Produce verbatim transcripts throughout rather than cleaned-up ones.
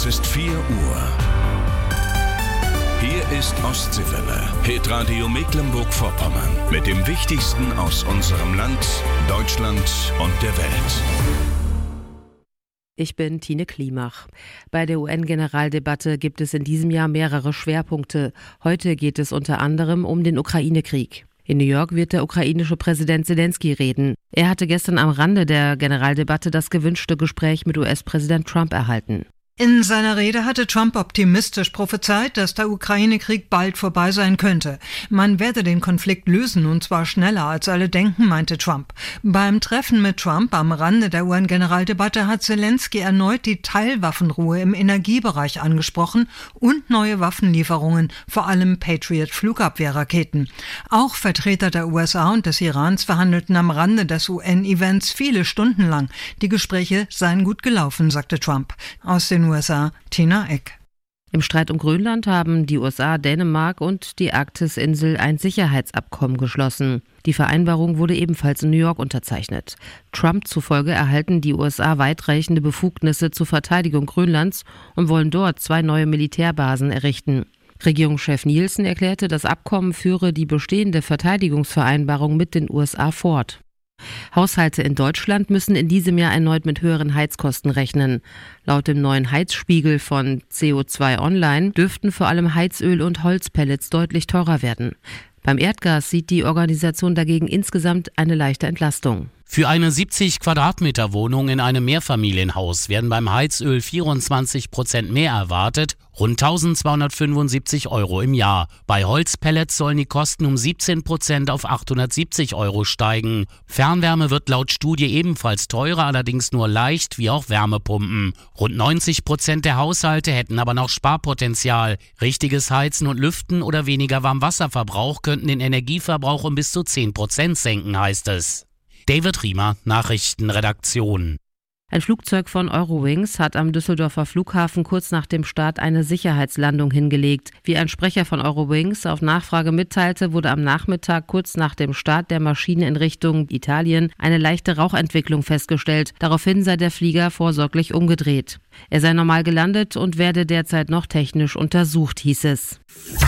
Es ist vier Uhr. Hier ist Ostseewelle, Hitradio Mecklenburg-Vorpommern. Mit dem Wichtigsten aus unserem Land, Deutschland und der Welt. Ich bin Tine Klimach. Bei der U N-Generaldebatte gibt es in diesem Jahr mehrere Schwerpunkte. Heute geht es unter anderem um den Ukraine-Krieg. In New York wird der ukrainische Präsident Zelensky reden. Er hatte gestern am Rande der Generaldebatte das gewünschte Gespräch mit U S-Präsident Trump erhalten. In seiner Rede hatte Trump optimistisch prophezeit, dass der Ukraine-Krieg bald vorbei sein könnte. Man werde den Konflikt lösen, und zwar schneller als alle denken, meinte Trump. Beim Treffen mit Trump am Rande der U N-Generaldebatte hat Zelensky erneut die Teilwaffenruhe im Energiebereich angesprochen und neue Waffenlieferungen, vor allem Patriot-Flugabwehrraketen. Auch Vertreter der U S A und des Irans verhandelten am Rande des U N-Events viele Stunden lang. Die Gespräche seien gut gelaufen, sagte Trump. Aus den U S A, Tina Eck. Im Streit um Grönland haben die U S A, Dänemark und die Arktis-Insel ein Sicherheitsabkommen geschlossen. Die Vereinbarung wurde ebenfalls in New York unterzeichnet. Trump zufolge erhalten die U S A weitreichende Befugnisse zur Verteidigung Grönlands und wollen dort zwei neue Militärbasen errichten. Regierungschef Nielsen erklärte, das Abkommen führe die bestehende Verteidigungsvereinbarung mit den U S A fort. Haushalte in Deutschland müssen in diesem Jahr erneut mit höheren Heizkosten rechnen. Laut dem neuen Heizspiegel von C O zwei Online dürften vor allem Heizöl und Holzpellets deutlich teurer werden. Beim Erdgas sieht die Organisation dagegen insgesamt eine leichte Entlastung. Für eine siebzig Quadratmeter Wohnung in einem Mehrfamilienhaus werden beim Heizöl vierundzwanzig Prozent mehr erwartet, rund eintausendzweihundertfünfundsiebzig Euro im Jahr. Bei Holzpellets sollen die Kosten um siebzehn Prozent auf achthundertsiebzig Euro steigen. Fernwärme wird laut Studie ebenfalls teurer, allerdings nur leicht, wie auch Wärmepumpen. Rund neunzig Prozent der Haushalte hätten aber noch Sparpotenzial. Richtiges Heizen und Lüften oder weniger Warmwasserverbrauch könnten den Energieverbrauch um bis zu zehn Prozent senken, heißt es. David Riemer, Nachrichtenredaktion. Ein Flugzeug von Eurowings hat am Düsseldorfer Flughafen kurz nach dem Start eine Sicherheitslandung hingelegt. Wie ein Sprecher von Eurowings auf Nachfrage mitteilte, wurde am Nachmittag kurz nach dem Start der Maschine in Richtung Italien eine leichte Rauchentwicklung festgestellt. Daraufhin sei der Flieger vorsorglich umgedreht. Er sei normal gelandet und werde derzeit noch technisch untersucht, hieß es.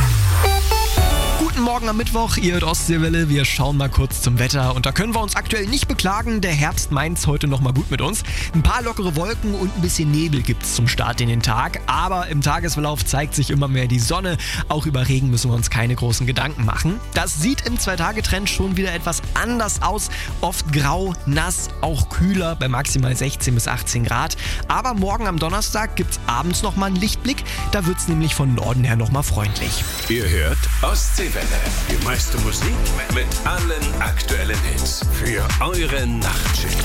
Guten Morgen am Mittwoch, ihr hört Ostseewelle. Wir schauen mal kurz zum Wetter und da können wir uns aktuell nicht beklagen. Der Herbst meint's heute noch mal gut mit uns. Ein paar lockere Wolken und ein bisschen Nebel gibt's zum Start in den Tag. Aber im Tagesverlauf zeigt sich immer mehr die Sonne. Auch über Regen müssen wir uns keine großen Gedanken machen. Das sieht im Zwei-Tage-Trend schon wieder etwas anders aus. Oft grau, nass, auch kühler bei maximal sechzehn bis achtzehn Grad. Aber morgen am Donnerstag gibt's abends noch mal einen Lichtblick. Da wird's nämlich von Norden her noch mal freundlich. Ihr hört Ostseewelle. Die meiste Musik mit allen aktuellen Hits für eure Nachtschicht.